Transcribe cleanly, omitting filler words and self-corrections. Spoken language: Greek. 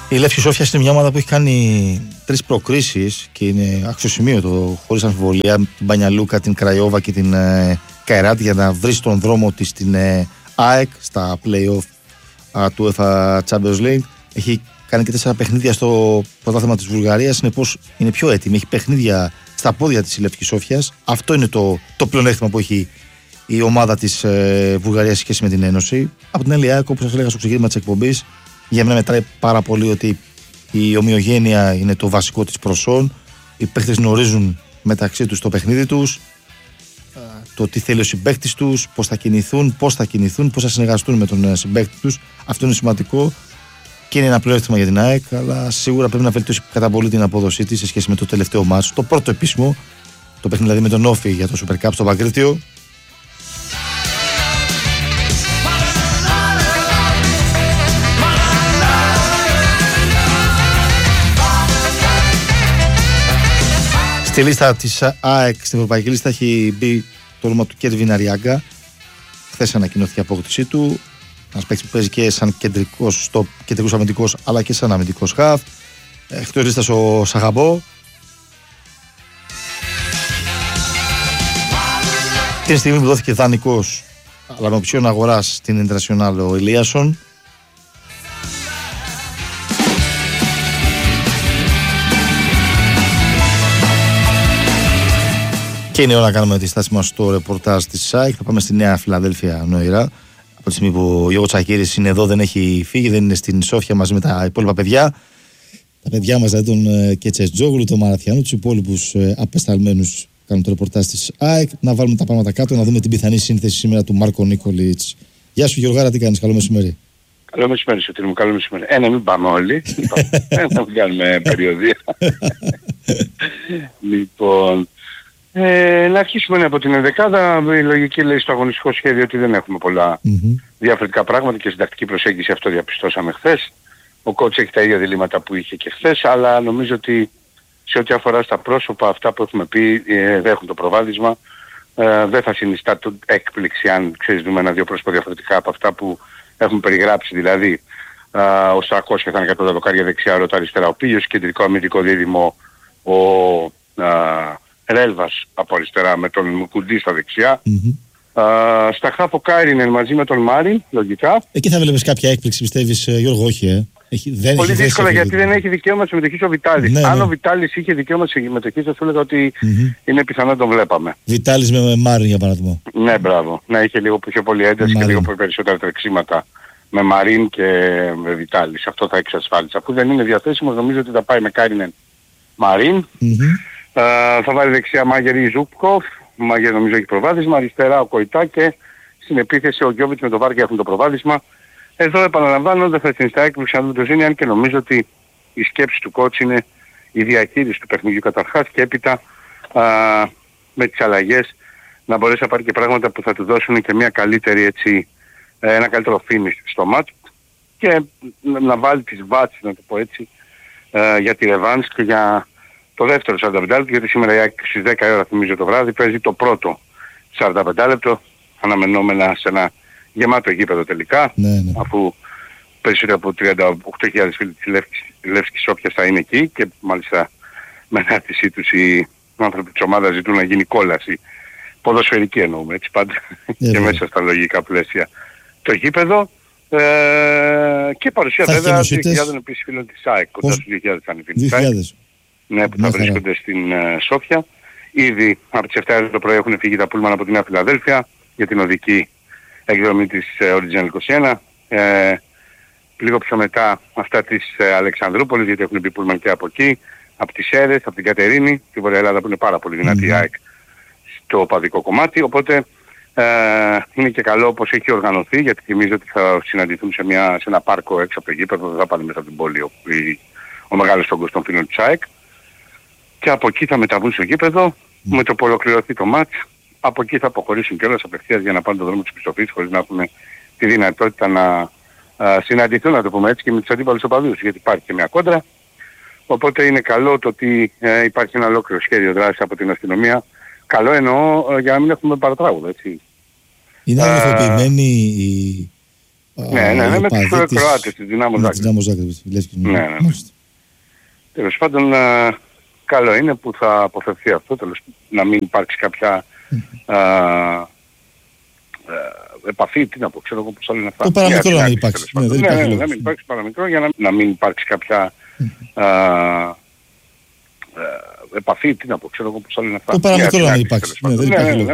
Η Λεύκη Σόφιας είναι μια ομάδα που έχει κάνει 3 προκρίσεις και είναι αξιοσημείωτο, χωρίς αμφιβολία, την Πανιαλούκα, την Κραϊόβα και την Καϊράτη για να βρει τον δρόμο της στην ΑΕΚ στα play-off του UEFA Champions League. Έχει κάνει και 4 παιχνίδια στο πρωτάθλημα της Βουλγαρίας, συνεπώς είναι πιο έτοιμη. Έχει παιχνίδια στα πόδια της η Λεύκη Σόφιας. Αυτό είναι το πλεονέκτημα που έχει η ομάδα της Βουλγαρίας σε σχέση με την Ένωση. Από την άλλη, όπως σας έλεγα στο ξεκίνημα της εκπομπής, για μένα μετράει πάρα πολύ ότι η ομοιογένεια είναι το βασικό της προσόν. Οι παίχτες γνωρίζουν μεταξύ τους το παιχνίδι τους, το τι θέλει ο συμπαίκτης τους, πώς θα κινηθούν, πώς θα συνεργαστούν με τον συμπαίκτη τους. Αυτό είναι σημαντικό και είναι ένα πλεονέκτημα για την ΑΕΚ, αλλά σίγουρα πρέπει να βελτιώσει κατά πολύ την απόδοσή της σε σχέση με το τελευταίο μάτσο. Το πρώτο επίσημο, το παιχνίδι δηλαδή με τον Όφη για το Super Cup στο Παγκρίτιο. Στη λίστα της ΑΕΚ, στην ευρωπαϊκή λίστα, έχει μπει το όνομα του Κέρβιν Αριάγκα. Χθες ανακοινώθηκε η απόκτησή του. Ένας παίκτης που παίζει και σαν κεντρικός αμυντικός, αλλά και σαν αμυντικός χαφ. Εκτός λίστας ο Σαγαμπό. Την στιγμή που δόθηκε δανεικός, αλλά με οψιόν αγοράς στην International, ο Ηλίασον. Και είναι ώρα να κάνουμε τη στάση μας στο ρεπορτάζ της ΣΑΙΚ. Θα πάμε στη Νέα Φιλαδέλφια νοηρά. Από τη στιγμή που ο Γιώργος Τσακίρης είναι εδώ, δεν έχει φύγει, δεν είναι στην Σόφια μαζί με τα υπόλοιπα παιδιά. Τα παιδιά μας, δηλαδή τον Κετσετζόγλου, τον Μαραθιανό, τους υπόλοιπους απεσταλμένους κάνουν το ρεπορτάζ της ΑΕΚ. Να βάλουμε τα πράγματα κάτω, να δούμε την πιθανή σύνθεση σήμερα του Μάρκο Νίκολιτς. Γεια σου Γιωργάρα, τι κάνεις, καλό μεσημέρι. Καλό μεσημέρι, Σωτήρη μου, καλό μεσημέρι. Ναι, μην πάμε όλοι. Να μην κάνουμε περιοδία. Λοιπόν, να αρχίσουμε από την ενδεκάδα. Η λογική λέει στο αγωνιστικό σχέδιο ότι δεν έχουμε πολλά διαφορετικά πράγματα και συντακτική προσέγγιση, αυτό διαπιστώσαμε χθες. Ο κότς έχει τα ίδια διλήμματα που είχε και χθες, αλλά νομίζω ότι σε ό,τι αφορά στα πρόσωπα, αυτά που έχουμε πει δέχουν το προβάδισμα. Δεν θα συνιστά το έκπληξη αν δούμε ένα-δύο πρόσωπα διαφορετικά από αυτά που έχουμε περιγράψει. Δηλαδή, ο Σακός θα είναι 100 δοκάρια δεξιά, ρώτα αριστερά ο Πίλιος, κεντρικό αμυντικό δίδυμο ο Ρέλβας από αριστερά με τον Μουκουντή στα δεξιά. Στα χάφο Κάιρινεν μαζί με τον Μάριν, λογικά. Εκεί θα βλέπεις κάποια έκπληξη, πιστεύεις Γιώργο? Όχι, Πολύ δύσκολα γιατί δεν έχει δικαίωμα συμμετοχής ο Βιτάλης. Ναι, Αν ναι. ο Βιτάλης είχε δικαίωμα συμμετοχής, θα σου έλεγα ότι είναι πιθανό να τον βλέπαμε. Βιτάλης με Μάριν για παράδειγμα. Ναι, μπράβο. Να είχε λίγο πιο πολύ ένταση και λίγο περισσότερα τρεξίματα με Μαρίν και με Βιτάλης. Αυτό θα εξασφάλισε. Αφού δεν είναι διαθέσιμος, νομίζω ότι θα πάει με Κάινεν Μαρίν. Θα βάλει δεξιά Μάγερ Ζούπκοφ. Μάγερ νομίζω έχει προβάδισμα. Αριστερά ο Κοϊτά και στην επίθεση ο Γκιόβιτς με τον Βάρκια έχουν το προβάδισμα. Εδώ επαναλαμβάνω, δεν θα συνιστά έκπληξη αν το ζήνει, αν και νομίζω ότι η σκέψη του κότς είναι η διαχείριση του παιχνιδιού καταρχάς και έπειτα με τις αλλαγές να μπορέσει να πάρει και πράγματα που θα του δώσουν και μια καλύτερη έτσι, ένα καλύτερο finish στο μάτς και να βάλει τις βάσεις, να το πω έτσι, για τη ρεβάνς και για το δεύτερο 45 λεπτό, γιατί σήμερα στις 10 ώρα θυμίζω το βράδυ παίζει το πρώτο 45 λεπτό αναμενόμενα σε ένα γεμάτο γήπεδο τελικά, αφού περισσότερο από 38.000 φίλοι της Λεύκης Σόφιας θα είναι εκεί και μάλιστα με ανάρτησή τους οι άνθρωποι της ομάδας ζητούν να γίνει κόλαση ποδοσφαιρική εννοούμε έτσι πάντα και μέσα στα λογικά πλαίσια το γήπεδο και παρουσία βέβαια 2.000 επίσης φίλων της ΑΕΚ, κοντά στους 2.000 θα είναι φίλοι της ΑΕΚ, ναι, που θα βρίσκονται στην Σόφια. Ήδη από τις 7 το πρωί έχουν φύγει τα πούλμαν από την Νέα Φιλαδέλφια για την οδική εκδρομή της Original 21. Λίγο πιο μετά αυτά της Αλεξανδρούπολης, γιατί έχουν μπει πούλμαν και από εκεί, από τις Σέρες, από την Κατερίνη, τη Βορεια Ελλάδα που είναι πάρα πολύ δυνατή η ΑΕΚ στο οπαδικό κομμάτι. Οπότε είναι και καλό όπως έχει οργανωθεί, γιατί θυμίζω ότι θα συναντηθούν σε ένα πάρκο έξω από το γήπεδο, δεν θα πάνε μέσα από την πόλη ο μεγάλος όγκος των φίλων της ΑΕΚ. Και από εκεί θα μεταβούν στο γήπεδο, με το που ολοκληρωθεί το μάτς. Από εκεί θα αποχωρήσουν κιόλας απευθείας για να πάνε τον δρόμο της επιστροφής, χωρίς να έχουν τη δυνατότητα να συναντηθούν, να το πούμε έτσι, και με τους αντίπαλους οπαδούς, γιατί υπάρχει και μια κόντρα. Οπότε είναι καλό το ότι υπάρχει ένα ολόκληρο σχέδιο δράσης από την αστυνομία. Καλό εννοώ για να μην έχουμε παρατράγουδα, έτσι. Είναι αδελφοποιημένοι Ναι, με τους Κροάτες, της Δυνάμω Ζάγκρεπ. Ναι. Τέλος πάντων, καλό είναι που θα αποφευθεί αυτό, να μην υπάρξει κάποια επαφή, τι να πω, ξέρω εγώ πώς θα λένε αυτά. Το παραμικρό να μην υπάρξει. Ναι, να μην υπάρξει παραμικρό για να μην υπάρξει κάποια επαφή, τι να πω, ξέρω εγώ πώς θα λένε αυτά. Το παραμικρό να μην υπάρξει.